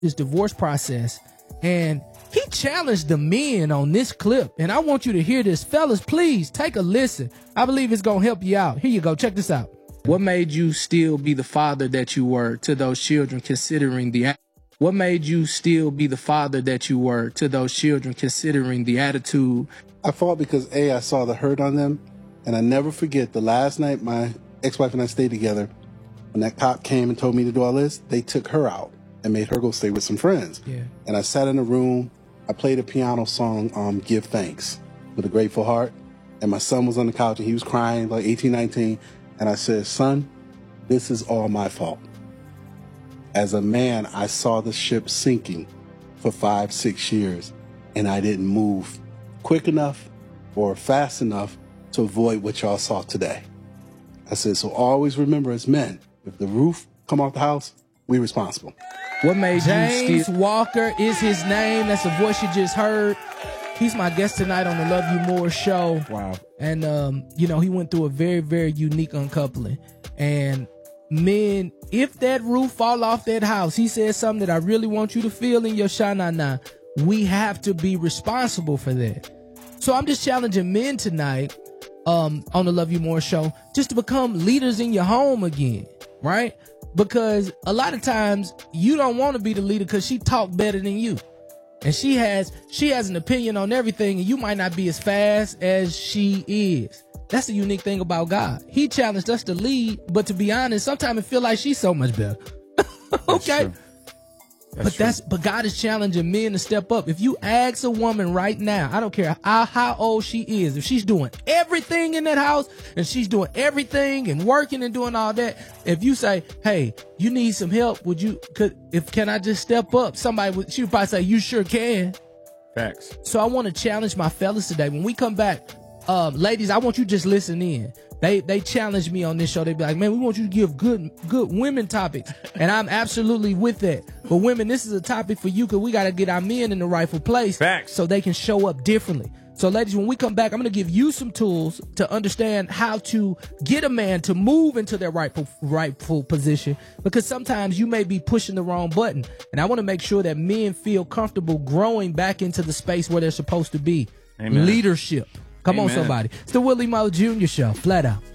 his divorce process, and he challenged the men on this clip. And I want you to hear this. Fellas, please take a listen. I believe it's going to help you out. Here you go. Check this out. What made you still be the father that you were to those children, considering the... What made you still be the father that you were to those children, considering the attitude? I fought because, A, I saw the hurt on them, and I never forget the last night my ex-wife and I stayed together. When that cop came and told me to do all this, they took her out and made her go stay with some friends. Yeah. And I sat in a room. I played a piano song, Give Thanks, with a grateful heart. And my son was on the couch, and he was crying, like 18, 19. And I said, son, this is all my fault. As a man, I saw the ship sinking for 5, 6 years, and I didn't move quick enough or fast enough to avoid what y'all saw today. I said, so always remember as men, if the roof come off the house, we responsible. What made James Walker is his name. That's the voice you just heard. He's my guest tonight on the Love You More show. Wow. And, you know, he went through a very, very unique uncoupling. And men, if that roof fall off that house, he said something that I really want you to feel in your sha-na-na. We have to be responsible for that. So I'm just challenging men tonight on the Love You More show just to become leaders in your home again, right? Because a lot of times you don't want to be the leader because she talk better than you. And she has an opinion on everything, and you might not be as fast as she is. That's the unique thing about God. He challenged us to lead, but to be honest, sometimes it feel like she's so much better. Okay? But God is challenging men to step up. If you ask a woman right now, I don't care how old she is, if she's doing everything in that house and she's doing everything and working and doing all that, if you say, hey, you need some help, can I just step up? She would probably say, you sure can. Facts. So I want to challenge my fellas today. When we come back, ladies, I want you to just listen in. They challenge me on this show. They be like, man, we want you to give good women topics. And I'm absolutely with that. But women, this is a topic for you because we got to get our men in the rightful place. Facts. So they can show up differently. So ladies, when we come back, I'm going to give you some tools to understand how to get a man to move into their rightful position, because sometimes you may be pushing the wrong button. And I want to make sure that men feel comfortable growing back into the space where they're supposed to be. Amen. Leadership. Come on, Amen. somebody. It's the Willie Moe Jr. Show. Flat out.